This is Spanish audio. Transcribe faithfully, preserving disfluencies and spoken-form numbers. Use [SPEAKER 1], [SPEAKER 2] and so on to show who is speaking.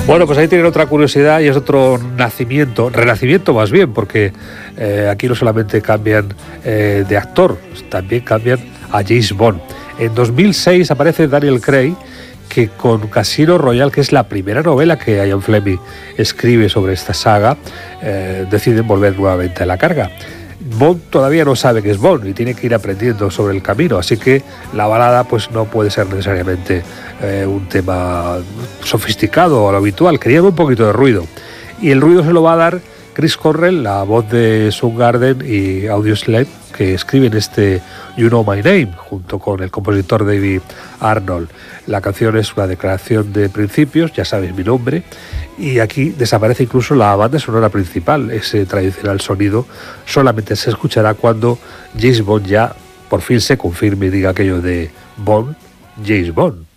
[SPEAKER 1] Bueno, pues ahí tienen otra curiosidad y es otro nacimiento, renacimiento más bien, porque eh, aquí no solamente cambian eh, de actor, también cambian a James Bond. En dos mil seis aparece Daniel Craig, que con Casino Royale, que es la primera novela que Ian Fleming escribe sobre esta saga, eh, deciden volver nuevamente a la carga. Bond todavía no sabe que es Bond y tiene que ir aprendiendo sobre el camino, así que la balada pues no puede ser necesariamente eh, un tema sofisticado o lo habitual, querían un poquito de ruido y el ruido se lo va a dar Chris Cornell, la voz de Soundgarden y Audioslave, que escriben este You Know My Name junto con el compositor David Arnold. La canción es una declaración de principios, ya sabes mi nombre, y aquí desaparece incluso la banda sonora principal. Ese tradicional sonido solamente se escuchará cuando James Bond ya por fin se confirme y diga aquello de Bond, James Bond.